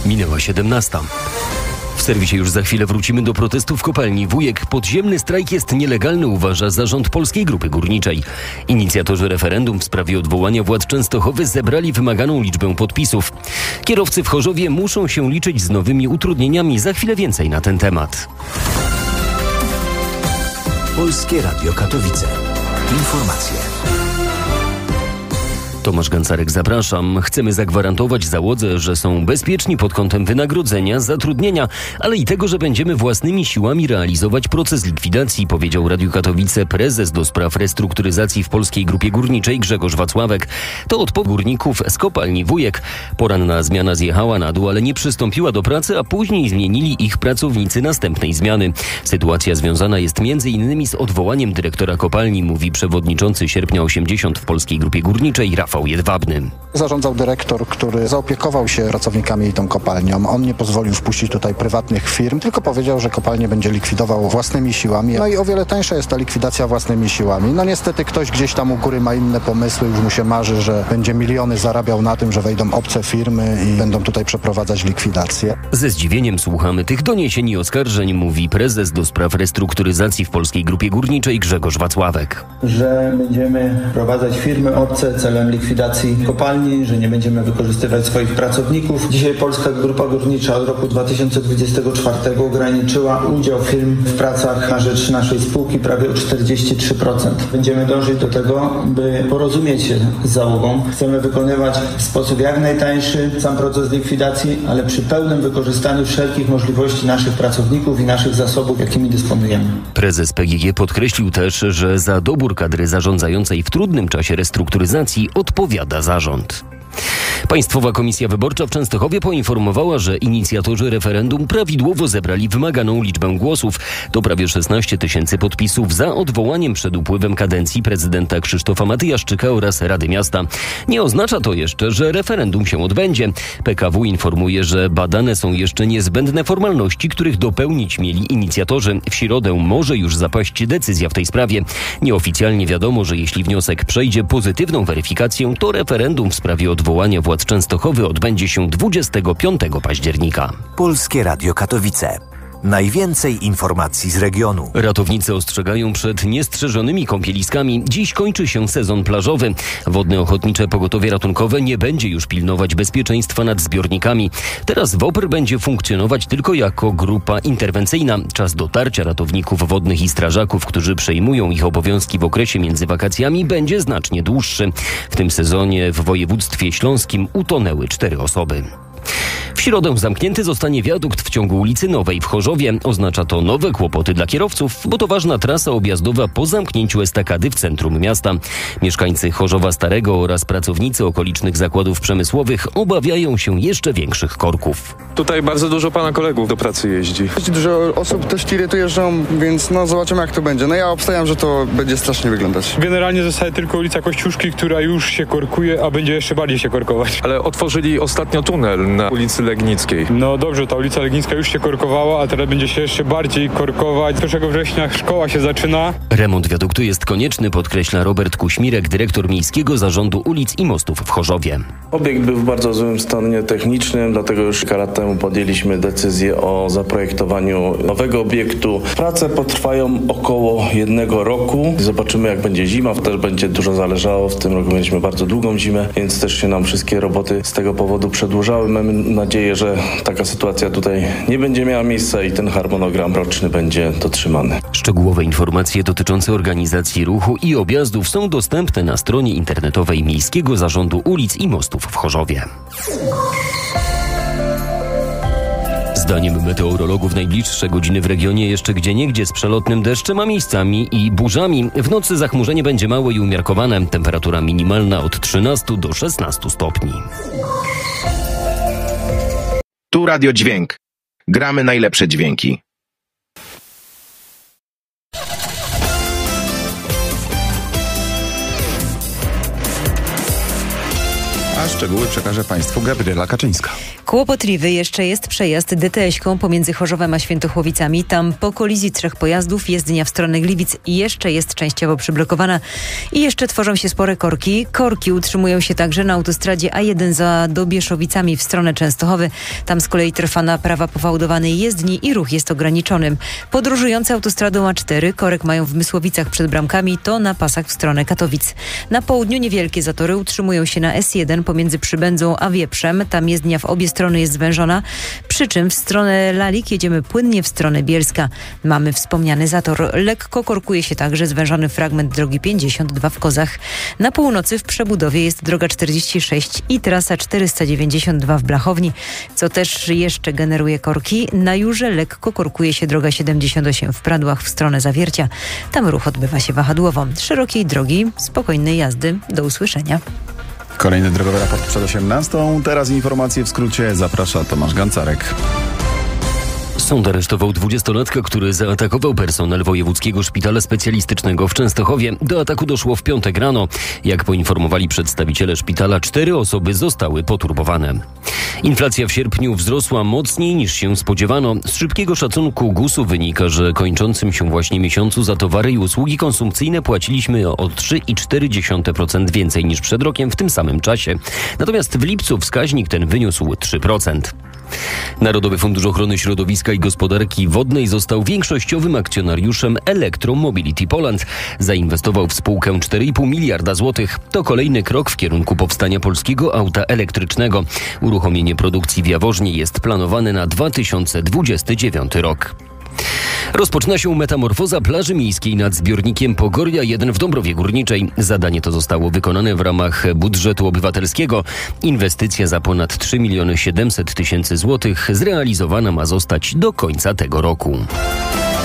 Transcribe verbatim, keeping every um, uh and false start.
Minęła siedemnasta. W serwisie już za chwilę wrócimy do protestów w kopalni Wujek. Podziemny strajk jest nielegalny, uważa zarząd Polskiej Grupy Górniczej. Inicjatorzy referendum w sprawie odwołania władz Częstochowy zebrali wymaganą liczbę podpisów. Kierowcy w Chorzowie muszą się liczyć z nowymi utrudnieniami. Za chwilę więcej na ten temat. Polskie Radio Katowice. Informacje. Tomasz Gancarek, zapraszam. Chcemy zagwarantować załodze, że są bezpieczni pod kątem wynagrodzenia, zatrudnienia, ale i tego, że będziemy własnymi siłami realizować proces likwidacji, powiedział Radiu Katowice prezes do spraw restrukturyzacji w Polskiej Grupie Górniczej Grzegorz Wacławek. To odpowiedź górników z kopalni Wujek. Poranna zmiana zjechała na dół, ale nie przystąpiła do pracy, a później zmienili ich pracownicy następnej zmiany. Sytuacja związana jest między innymi z odwołaniem dyrektora kopalni, mówi przewodniczący Sierpnia osiemdziesiąt w Polskiej Grupie Górniczej Rafał Jedwabny. Zarządzał dyrektor, który zaopiekował się pracownikami i tą kopalnią. On nie pozwolił wpuścić tutaj prywatnych firm, tylko powiedział, że kopalnię będzie likwidował własnymi siłami. No i o wiele tańsza jest ta likwidacja własnymi siłami. No niestety ktoś gdzieś tam u góry ma inne pomysły, już mu się marzy, że będzie miliony zarabiał na tym, że wejdą obce firmy i będą tutaj przeprowadzać likwidację. Ze zdziwieniem słuchamy tych doniesień i oskarżeń, mówi prezes do spraw restrukturyzacji w Polskiej Grupie Górniczej Grzegorz Wacławek. Że będziemy prowadzać firmy obce celem likwidacji kopalni, że nie będziemy wykorzystywać swoich pracowników. Dzisiaj Polska Grupa Górnicza od roku dwa tysiące dwudziestego czwartego ograniczyła udział firm w pracach na rzecz naszej spółki prawie o czterdzieści trzy procent. Będziemy dążyć do tego, by porozumieć się z załogą. Chcemy wykonywać w sposób jak najtańszy sam proces likwidacji, ale przy pełnym wykorzystaniu wszelkich możliwości naszych pracowników i naszych zasobów, jakimi dysponujemy. Prezes P G G podkreślił też, że za dobór kadry zarządzającej w trudnym czasie restrukturyzacji odpowiada zarząd. Państwowa Komisja Wyborcza w Częstochowie poinformowała, że inicjatorzy referendum prawidłowo zebrali wymaganą liczbę głosów. To prawie szesnaście tysięcy podpisów za odwołaniem przed upływem kadencji prezydenta Krzysztofa Matyjaszczyka oraz Rady Miasta. Nie oznacza to jeszcze, że referendum się odbędzie. P K W informuje, że badane są jeszcze niezbędne formalności, których dopełnić mieli inicjatorzy. W środę może już zapaść decyzja w tej sprawie. Nieoficjalnie wiadomo, że jeśli wniosek przejdzie pozytywną weryfikację, to referendum w sprawie odwołania władz Częstochowy odbędzie się dwudziestego piątego października. Polskie Radio Katowice. Najwięcej informacji z regionu. Ratownicy ostrzegają przed niestrzeżonymi kąpieliskami. Dziś kończy się sezon plażowy. Wodne Ochotnicze Pogotowie Ratunkowe nie będzie już pilnować bezpieczeństwa nad zbiornikami. Teraz W O P R będzie funkcjonować tylko jako grupa interwencyjna. Czas dotarcia ratowników wodnych i strażaków, którzy przejmują ich obowiązki w okresie między wakacjami, będzie znacznie dłuższy. W tym sezonie w województwie śląskim utonęły cztery osoby. W środę zamknięty zostanie wiadukt w ciągu ulicy Nowej w Chorzowie. Oznacza to nowe kłopoty dla kierowców, bo to ważna trasa objazdowa po zamknięciu estakady w centrum miasta. Mieszkańcy Chorzowa Starego oraz pracownicy okolicznych zakładów przemysłowych obawiają się jeszcze większych korków. Tutaj bardzo dużo pana kolegów do pracy jeździ. Dużo osób też tiry tu jeżdżą, więc no zobaczymy jak to będzie. No ja obstawiam, że to będzie strasznie wyglądać. Generalnie zostaje tylko ulica Kościuszki, która już się korkuje, a będzie jeszcze bardziej się korkować. Ale otworzyli ostatnio tunel na ulicy Legnickiej. No dobrze, ta ulica Legnicka już się korkowała, a teraz będzie się jeszcze bardziej korkować. pierwszego września szkoła się zaczyna. Remont wiaduktu jest konieczny, podkreśla Robert Kuśmirek, dyrektor Miejskiego Zarządu Ulic i Mostów w Chorzowie. Obiekt był w bardzo złym stanie technicznym, dlatego już kilka lat temu podjęliśmy decyzję o zaprojektowaniu nowego obiektu. Prace potrwają około jednego roku. Zobaczymy jak będzie zima, też będzie dużo zależało. W tym roku mieliśmy bardzo długą zimę, więc też się nam wszystkie roboty z tego powodu przedłużały. Mamy nadzieję, że taka sytuacja tutaj nie będzie miała miejsca i ten harmonogram roczny będzie dotrzymany. Szczegółowe informacje dotyczące organizacji ruchu i objazdów są dostępne na stronie internetowej Miejskiego Zarządu Ulic i Mostów w Chorzowie. Zdaniem meteorologów najbliższe godziny w regionie jeszcze gdzieniegdzie z przelotnym deszczem, a miejscami i burzami. W nocy zachmurzenie będzie małe i umiarkowane. Temperatura minimalna od trzynastu do szesnastu stopni. Tu Radio Dźwięk. Gramy najlepsze dźwięki. a szczegóły przekaże Państwu Gabriela Kaczyńska. Kłopotliwy jeszcze jest przejazd D T S-ką pomiędzy Chorzowem a Świętochłowicami. Tam po kolizji trzech pojazdów jezdnia w stronę Gliwic jeszcze jest częściowo przyblokowana i jeszcze tworzą się spore korki. Korki utrzymują się także na autostradzie A jeden za Dobieszowicami w stronę Częstochowy. Tam z kolei trwa naprawa powałdowanej jezdni i ruch jest ograniczony. Podróżujący autostradą A cztery korek mają w Mysłowicach przed bramkami, to na pasach w stronę Katowic. Na południu niewielkie zatory utrzymują się na S jeden pomiędzy Przybędzą a Wieprzem. Tam jezdnia w obie strony jest zwężona, przy czym w stronę Lalik jedziemy płynnie w stronę Bielska. Mamy wspomniany zator. Lekko korkuje się także zwężony fragment drogi pięćdziesiąt dwa w Kozach. Na północy w przebudowie jest droga czterdzieści sześć i trasa czterysta dziewięćdziesiąt dwa w Blachowni, co też jeszcze generuje korki. Na Jurze lekko korkuje się droga siedemdziesiąt osiem w Pradłach w stronę Zawiercia. Tam ruch odbywa się wahadłowo. Szerokiej drogi, spokojnej jazdy. Do usłyszenia. Kolejny drogowy raport przed osiemnastą. Teraz informacje w skrócie. Zaprasza Tomasz Gancarek. Sąd aresztował dwudziestolatka, który zaatakował personel Wojewódzkiego Szpitala Specjalistycznego w Częstochowie. Do ataku doszło w piątek rano. Jak poinformowali przedstawiciele szpitala, cztery osoby zostały poturbowane. Inflacja w sierpniu wzrosła mocniej niż się spodziewano. Z szybkiego szacunku gusu wynika, że kończącym się właśnie miesiącu za towary i usługi konsumpcyjne płaciliśmy o trzy i cztery dziesiąte procent więcej niż przed rokiem w tym samym czasie. Natomiast w lipcu wskaźnik ten wyniósł trzy procent. Narodowy Fundusz Ochrony Środowiska i Gospodarki Wodnej został większościowym akcjonariuszem Electromobility Poland. Zainwestował w spółkę cztery i pół miliarda złotych. To kolejny krok w kierunku powstania polskiego auta elektrycznego. Uruchomienie produkcji w Jaworznie jest planowane na dwa tysiące dwudziesty dziewiąty rok. Rozpoczyna się metamorfoza plaży miejskiej nad zbiornikiem Pogoria jeden w Dąbrowie Górniczej. Zadanie to zostało wykonane w ramach budżetu obywatelskiego. Inwestycja za ponad trzy miliony siedemset tysięcy złotych zrealizowana ma zostać do końca tego roku.